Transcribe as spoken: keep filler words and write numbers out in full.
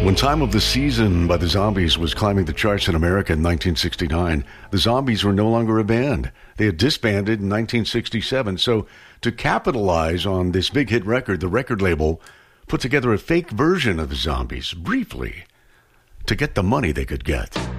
When Time of the Season by the Zombies was climbing the charts in America in nineteen sixty-nine, the Zombies were no longer a band. They had disbanded in nineteen sixty-seven. So to capitalize on this big hit record, the record label put together a fake version of the Zombies, briefly, to get the money they could get.